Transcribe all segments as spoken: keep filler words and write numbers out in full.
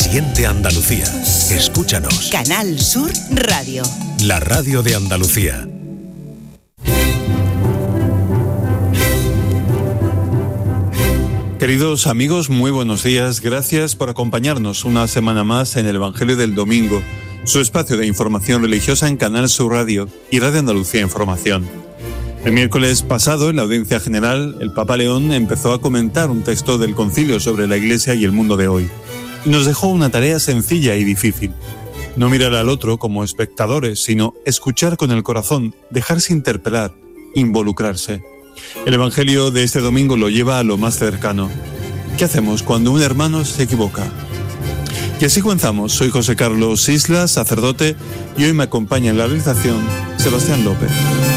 Siente Andalucía. Escúchanos. Canal Sur Radio. La radio de Andalucía. Queridos amigos, muy buenos días. Gracias por acompañarnos una semana más en el Evangelio del Domingo, su espacio de información religiosa en Canal Sur Radio y Radio Andalucía Información. El miércoles pasado, en la audiencia general, el Papa León empezó a comentar un texto del Concilio sobre la Iglesia y el mundo de hoy. Y nos dejó una tarea sencilla y difícil. No mirar al otro como espectadores, sino escuchar con el corazón, dejarse interpelar, involucrarse. El Evangelio de este domingo lo lleva a lo más cercano. ¿Qué hacemos cuando un hermano se equivoca? Y así comenzamos. Soy José Carlos Islas, sacerdote, y hoy me acompaña en la realización Sebastián López.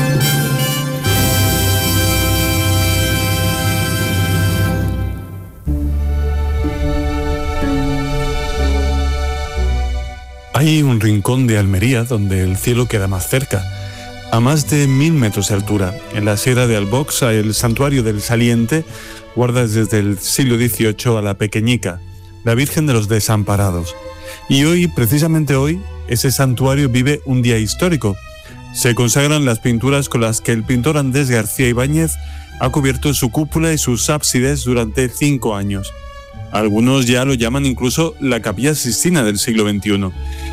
Hay un rincón de Almería donde el cielo queda más cerca. A más de mil metros de altura, en la Sierra de Albox, el santuario del Saliente guarda desde el siglo dieciocho a la Pequeñica, la Virgen de los Desamparados. Y hoy, precisamente hoy, ese santuario vive un día histórico. Se consagran las pinturas con las que el pintor Andrés García Ibáñez ha cubierto su cúpula y sus ábsides durante cinco años. Algunos ya lo llaman incluso la Capilla Sixtina del siglo veintiuno.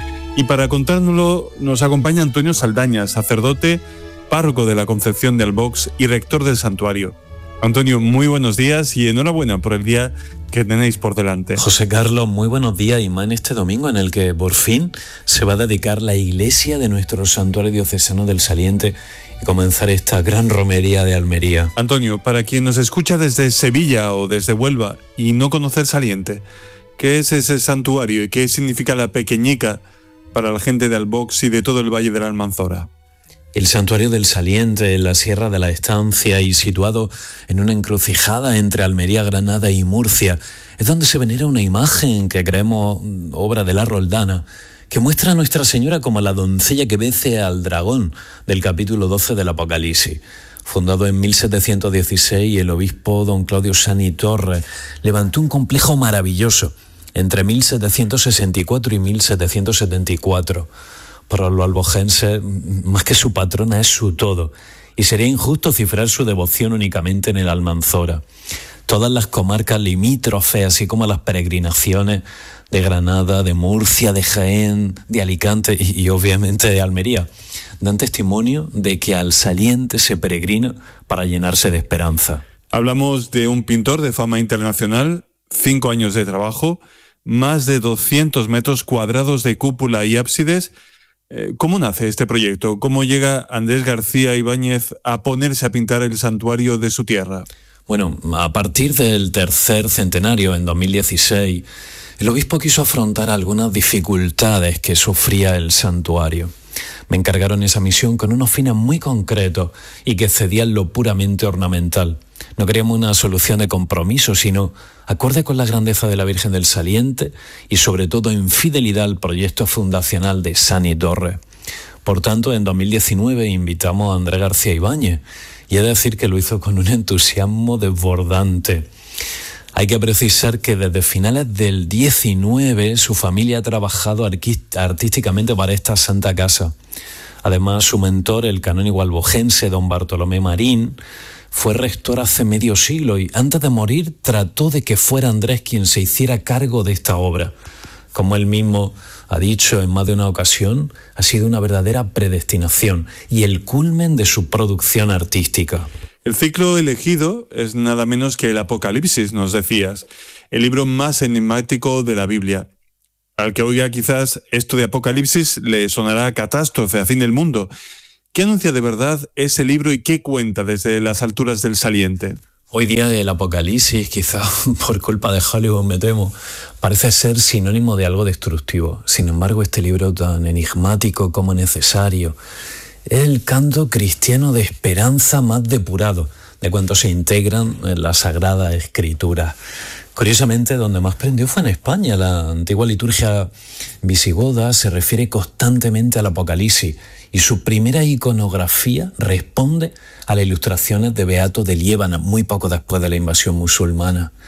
Y para contárnoslo nos acompaña Antonio Saldaña, sacerdote, párroco de la Concepción de Albox y rector del santuario. Antonio, muy buenos días y enhorabuena por el día que tenéis por delante. José Carlos, muy buenos días, y más en este domingo en el que por fin se va a dedicar la iglesia de nuestro santuario diocesano del Saliente y comenzar esta gran romería de Almería. Antonio, para quien nos escucha desde Sevilla o desde Huelva y no conoce el Saliente, ¿qué es ese santuario y qué significa la Pequeñica para la gente de Albox y de todo el Valle de la Almanzora? El santuario del Saliente, en la Sierra de la Estancia y situado en una encrucijada entre Almería, Granada y Murcia, es donde se venera una imagen que creemos obra de la Roldana, que muestra a Nuestra Señora como la doncella que vence al dragón del capítulo doce del Apocalipsis. Fundado en mil setecientos dieciséis, el obispo don Claudio Sani Torres levantó un complejo maravilloso entre mil setecientos sesenta y cuatro y mil setecientos setenta y cuatro. Para los albogenses, más que su patrona, es su todo, y sería injusto cifrar su devoción únicamente en el Almanzora. Todas las comarcas limítrofes, así como las peregrinaciones de Granada, de Murcia, de Jaén, de Alicante y, y obviamente de Almería, dan testimonio de que al Saliente se peregrina para llenarse de esperanza. Hablamos de un pintor de fama internacional, cinco años de trabajo, más de doscientos metros cuadrados de cúpula y ábsides. ¿Cómo nace este proyecto? ¿Cómo llega Andrés García Ibáñez a ponerse a pintar el santuario de su tierra? Bueno, a partir del tercer centenario, en dos mil dieciséis, el obispo quiso afrontar algunas dificultades que sufría el santuario. Me encargaron esa misión con unos fines muy concretos y que excedían lo puramente ornamental. No queríamos una solución de compromiso, sino acorde con la grandeza de la Virgen del Saliente y sobre todo en fidelidad al proyecto fundacional de Sani Torres. Por tanto, en dos mil diecinueve invitamos a Andrés García Ibáñez, y he de decir que lo hizo con un entusiasmo desbordante. Hay que precisar que desde finales del diecinueve su familia ha trabajado artísticamente para esta santa casa. Además, su mentor, el canónigo albogense don Bartolomé Marín, fue rector hace medio siglo y antes de morir trató de que fuera Andrés quien se hiciera cargo de esta obra. Como él mismo ha dicho en más de una ocasión, ha sido una verdadera predestinación y el culmen de su producción artística. El ciclo elegido es nada menos que el Apocalipsis, nos decías, el libro más enigmático de la Biblia. Al que oiga quizás esto de Apocalipsis le sonará a catástrofe, a fin del mundo. ¿Qué anuncia de verdad ese libro y qué cuenta desde las alturas del Saliente? Hoy día el Apocalipsis, quizá por culpa de Hollywood me temo, parece ser sinónimo de algo destructivo. Sin embargo, este libro tan enigmático como necesario es el canto cristiano de esperanza más depurado de cuantos se integran en la Sagrada Escritura. Curiosamente, donde más prendió fue en España. La antigua liturgia visigoda se refiere constantemente al Apocalipsis y su primera iconografía responde a las ilustraciones de Beato de Liébana, muy poco después de la invasión musulmana.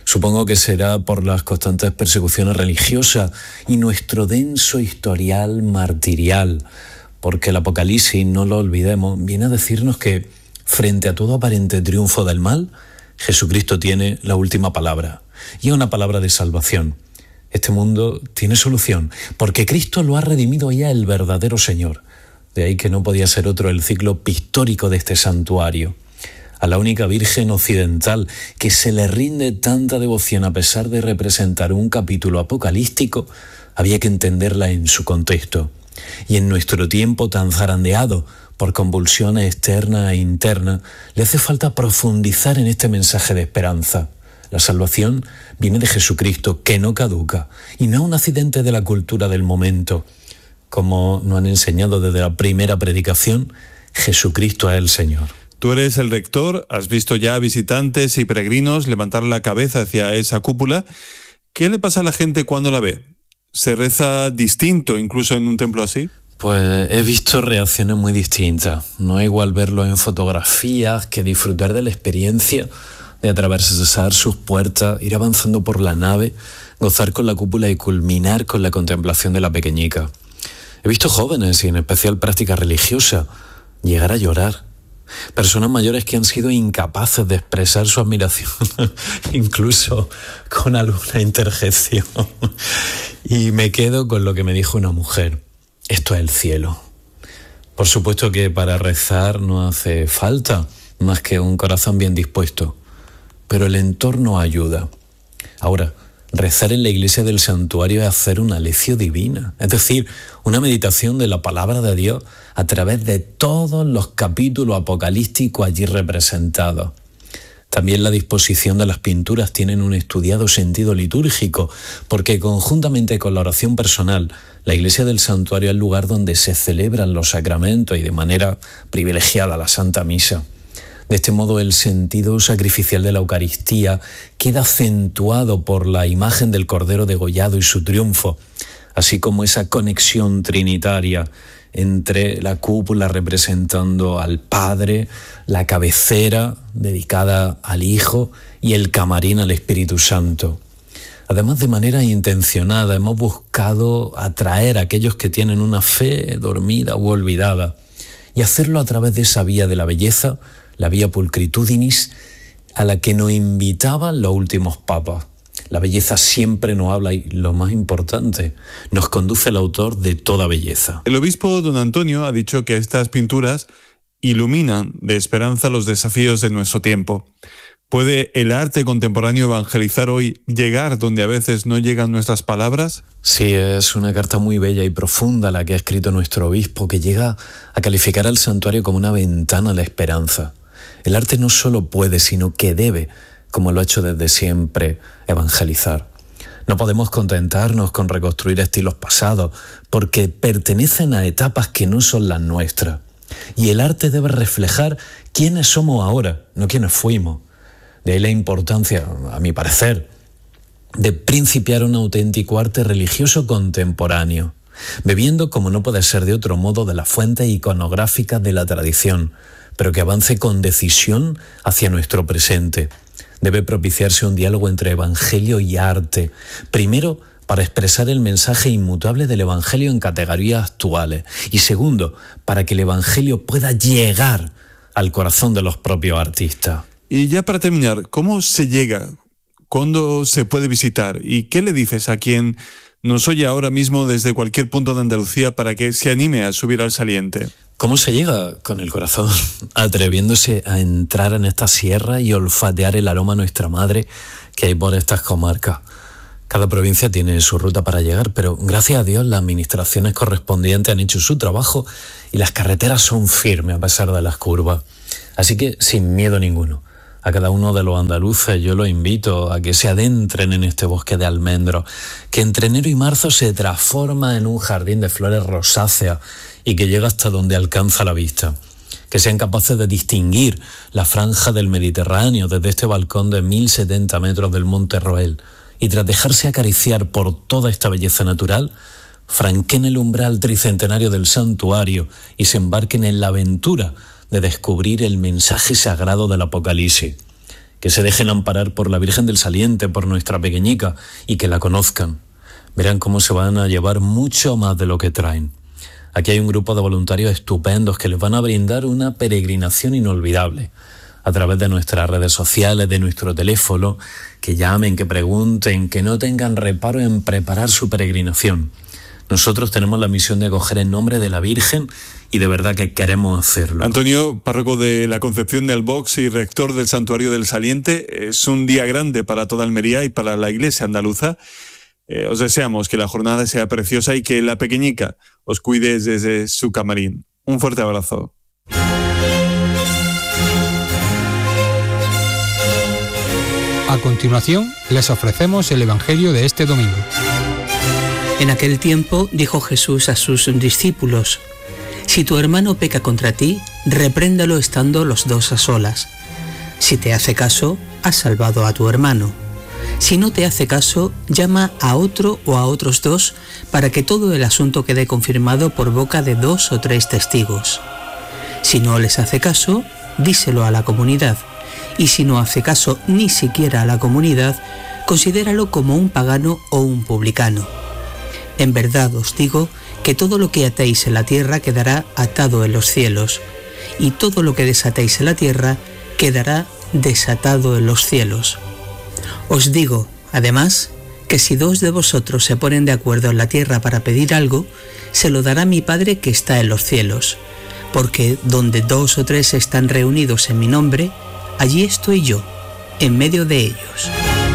Supongo que será por las constantes persecuciones religiosas y nuestro denso historial martirial, porque el Apocalipsis, no lo olvidemos, viene a decirnos que frente a todo aparente triunfo del mal, Jesucristo tiene la última palabra, y es una palabra de salvación. Este mundo tiene solución, porque Cristo lo ha redimido ya el verdadero Señor. De ahí que no podía ser otro el ciclo pictórico de este santuario. A la única Virgen occidental que se le rinde tanta devoción a pesar de representar un capítulo apocalíptico, había que entenderla en su contexto. Y en nuestro tiempo tan zarandeado por convulsiones externas e internas, le hace falta profundizar en este mensaje de esperanza. La salvación viene de Jesucristo, que no caduca, y no es un accidente de la cultura del momento. Como nos han enseñado desde la primera predicación, Jesucristo es el Señor. Tú eres el rector, has visto ya visitantes y peregrinos levantar la cabeza hacia esa cúpula. ¿Qué le pasa a la gente cuando la ve? ¿Se reza distinto incluso en un templo así? Pues he visto reacciones muy distintas. No es igual verlo en fotografías que disfrutar de la experiencia de atravesar sus puertas, ir avanzando por la nave, gozar con la cúpula y culminar con la contemplación de la pequeñica. He visto jóvenes, y en especial práctica religiosa, llegar a llorar. Personas mayores que han sido incapaces de expresar su admiración, incluso con alguna interjección. Y me quedo con lo que me dijo una mujer. Esto es el cielo. Por supuesto que para rezar no hace falta más que un corazón bien dispuesto, pero el entorno ayuda. Ahora, rezar en la iglesia del santuario es hacer una lección divina, es decir, una meditación de la palabra de Dios a través de todos los capítulos apocalípticos allí representados. También la disposición de las pinturas tienen un estudiado sentido litúrgico, porque conjuntamente con la oración personal, la iglesia del santuario es el lugar donde se celebran los sacramentos y de manera privilegiada la Santa Misa. De este modo, el sentido sacrificial de la Eucaristía queda acentuado por la imagen del Cordero degollado y su triunfo, así como esa conexión trinitaria entre la cúpula representando al Padre, la cabecera dedicada al Hijo y el camarín al Espíritu Santo. Además, de manera intencionada, hemos buscado atraer a aquellos que tienen una fe dormida u olvidada y hacerlo a través de esa vía de la belleza, la vía pulcritudinis, a la que nos invitaban los últimos papas. La belleza siempre nos habla y, lo más importante, nos conduce el autor de toda belleza. El obispo don Antonio ha dicho que estas pinturas iluminan de esperanza los desafíos de nuestro tiempo. ¿Puede el arte contemporáneo evangelizar hoy, llegar donde a veces no llegan nuestras palabras? Sí, es una carta muy bella y profunda la que ha escrito nuestro obispo, que llega a calificar al santuario como una ventana a la esperanza. El arte no solo puede, sino que debe, como lo ha hecho desde siempre, evangelizar. No podemos contentarnos con reconstruir estilos pasados, porque pertenecen a etapas que no son las nuestras. Y el arte debe reflejar quiénes somos ahora, no quiénes fuimos. De ahí la importancia, a mi parecer, de principiar un auténtico arte religioso contemporáneo, bebiendo, como no puede ser de otro modo, de las fuentes iconográficas de la tradición, pero que avance con decisión hacia nuestro presente. Debe propiciarse un diálogo entre evangelio y arte, primero para expresar el mensaje inmutable del evangelio en categorías actuales, y segundo, para que el evangelio pueda llegar al corazón de los propios artistas. Y ya para terminar, ¿cómo se llega? ¿Cuándo se puede visitar? ¿Y qué le dices a quien nos oye ahora mismo desde cualquier punto de Andalucía para que se anime a subir al saliente? ¿Cómo se llega? Con el corazón, atreviéndose a entrar en esta sierra y olfatear el aroma a nuestra madre que hay por estas comarcas. Cada provincia tiene su ruta para llegar, pero gracias a Dios las administraciones correspondientes han hecho su trabajo y las carreteras son firmes a pesar de las curvas. Así que sin miedo ninguno. A cada uno de los andaluces yo los invito a que se adentren en este bosque de almendros, que entre enero y marzo se transforma en un jardín de flores rosáceas y que llega hasta donde alcanza la vista. Que sean capaces de distinguir la franja del Mediterráneo desde este balcón de mil setenta metros del Monte Roel y tras dejarse acariciar por toda esta belleza natural, franqueen el umbral tricentenario del santuario y se embarquen en la aventura de descubrir el mensaje sagrado del Apocalipsis. que se dejen amparar por la Virgen del Saliente, por nuestra pequeñica, y que la conozcan. Verán cómo se van a llevar mucho más de lo que traen. Aquí hay un grupo de voluntarios estupendos que les van a brindar una peregrinación inolvidable. A través de nuestras redes sociales, de nuestro teléfono, que llamen, que pregunten, que no tengan reparo en preparar su peregrinación. Nosotros tenemos la misión de acoger en nombre de la Virgen y de verdad que queremos hacerlo. Antonio, párroco de la Concepción de Albox y rector del Santuario del Saliente, es un día grande para toda Almería y para la Iglesia andaluza. Eh, os deseamos que la jornada sea preciosa y que la pequeñica os cuide desde su camarín. Un fuerte abrazo. A continuación, les ofrecemos el Evangelio de este domingo. En aquel tiempo dijo Jesús a sus discípulos: si tu hermano peca contra ti, repréndalo estando los dos a solas. Si te hace caso, has salvado a tu hermano. Si no te hace caso, llama a otro o a otros dos para que todo el asunto quede confirmado por boca de dos o tres testigos. Si no les hace caso, díselo a la comunidad. Y si no hace caso ni siquiera a la comunidad, considéralo como un pagano o un publicano. En verdad os digo que todo lo que atéis en la tierra quedará atado en los cielos, y todo lo que desatéis en la tierra quedará desatado en los cielos. Os digo, además, que si dos de vosotros se ponen de acuerdo en la tierra para pedir algo, se lo dará mi Padre que está en los cielos, porque donde dos o tres están reunidos en mi nombre, allí estoy yo, en medio de ellos.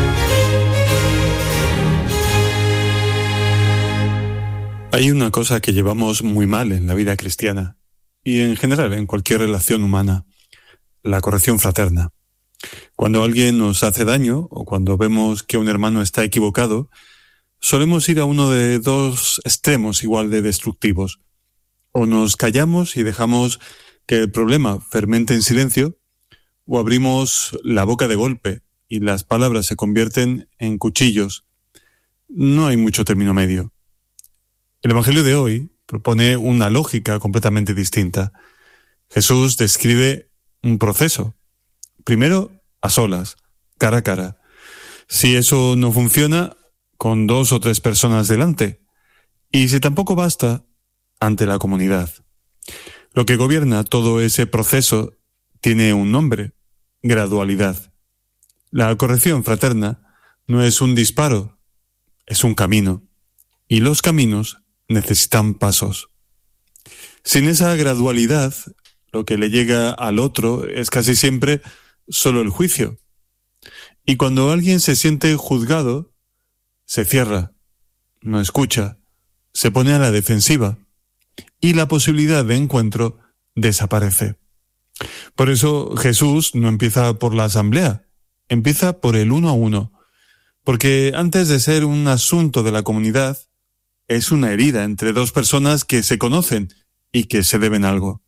Hay una cosa que llevamos muy mal en la vida cristiana y en general en cualquier relación humana: la corrección fraterna. Cuando alguien nos hace daño o cuando vemos que un hermano está equivocado, solemos ir a uno de dos extremos igual de destructivos. O nos callamos y dejamos que el problema fermente en silencio, o abrimos la boca de golpe y las palabras se convierten en cuchillos. No hay mucho término medio. El Evangelio de hoy propone una lógica completamente distinta. Jesús describe un proceso. Primero, a solas, cara a cara. Si eso no funciona, con dos o tres personas delante. Y si tampoco basta, ante la comunidad. Lo que gobierna todo ese proceso tiene un nombre: gradualidad. La corrección fraterna no es un disparo, es un camino. Y los caminos necesitan pasos. Sin esa gradualidad, lo que le llega al otro es casi siempre solo el juicio. Y cuando alguien se siente juzgado, se cierra, no escucha, se pone a la defensiva y la posibilidad de encuentro desaparece. Por eso Jesús no empieza por la asamblea, empieza por el uno a uno, porque antes de ser un asunto de la comunidad, es una herida entre dos personas que se conocen y que se deben algo.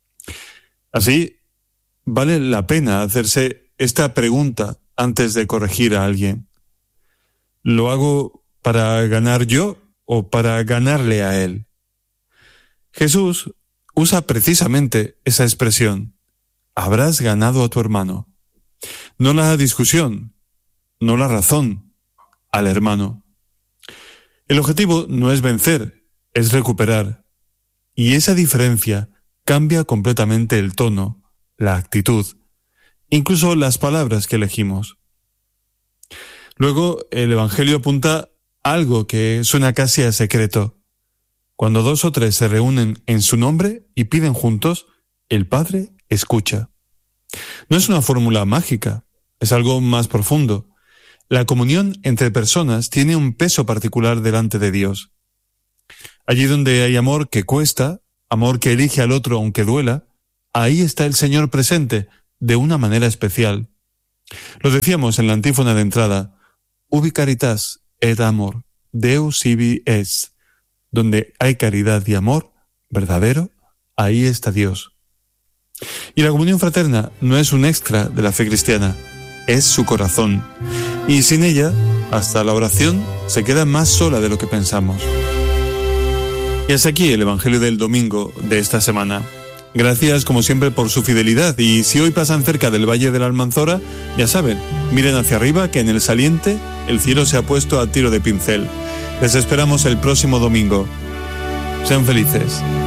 Así, vale la pena hacerse esta pregunta antes de corregir a alguien. ¿Lo hago para ganar yo o para ganarle a él? Jesús usa precisamente esa expresión: habrás ganado a tu hermano. No la discusión, no la razón, al hermano. El objetivo no es vencer, es recuperar. Y esa diferencia cambia completamente el tono, la actitud, incluso las palabras que elegimos. Luego, el Evangelio apunta a algo que suena casi a secreto. Cuando dos o tres se reúnen en su nombre y piden juntos, el Padre escucha. No es una fórmula mágica, es algo más profundo. La comunión entre personas tiene un peso particular delante de Dios. Allí donde hay amor que cuesta, amor que elige al otro aunque duela, ahí está el Señor presente de una manera especial. Lo decíamos en la antífona de entrada: ubi caritas et amor, Deus ibi es. Donde hay caridad y amor verdadero, ahí está Dios. Y la comunión fraterna no es un extra de la fe cristiana, es su corazón. Y sin ella, hasta la oración se queda más sola de lo que pensamos. Y hasta aquí el Evangelio del domingo de esta semana. Gracias, como siempre, por su fidelidad. Y si hoy pasan cerca del Valle de la Almanzora, ya saben, miren hacia arriba, que en el Saliente el cielo se ha puesto a tiro de pincel. Les esperamos el próximo domingo. Sean felices.